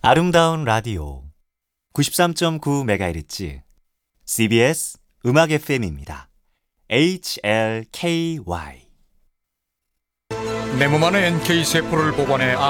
아름다운 라디오 93.9MHz CBS 음악 FM입니다. HLKY 내 몸 안에 NK세포를 복원해